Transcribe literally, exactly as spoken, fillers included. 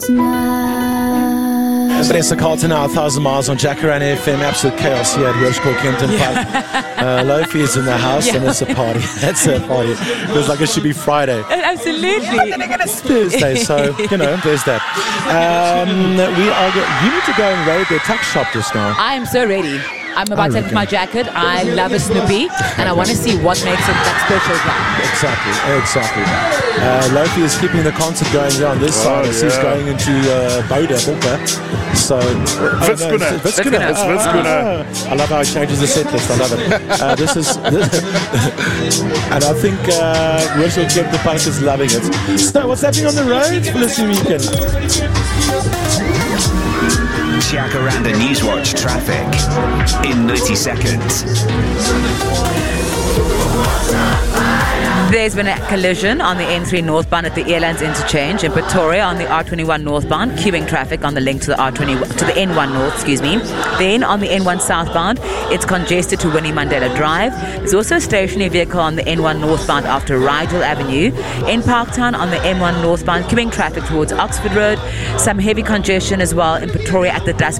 Vanessa Carlton now, one thousand miles on Jacaranda F M. Absolute chaos here at Hoërskool Kempton Park. Uh, Lofi is in the house yeah. and it's a party. It's a party. Feels like it should be Friday. Absolutely. It's Thursday, so, you know, there's that. Um, we are. Go- you need to go and raid their tuck shop just now. I am so ready. I'm about to take off my jacket. I love a Snoopy, and I want to see what makes it that special. Exactly, exactly. Uh, Lofi is keeping the concert going here on this oh, side. Yeah. He's going into uh, Bouda, Bokke. So, Witskuna. Witskuna. It's Witskuna. I love how he changes the set list. I love it. Uh, this is, this, and I think uh, Hoërskool Kempton Park is loving it. So, what's happening on the roads for this weekend? Jacaranda Newswatch traffic in ninety seconds. There's been a collision on the N three northbound at the Elands interchange in Pretoria on the R twenty-one northbound, queuing traffic on the link to the R twenty to the N one north, excuse me. Then on the N one southbound, it's congested to Winnie Mandela Drive. There's also a stationary vehicle on the N one northbound after Rigel Avenue. In Parktown on the N one northbound, queuing traffic towards Oxford Road. Some heavy congestion as well in Pretoria at the Dust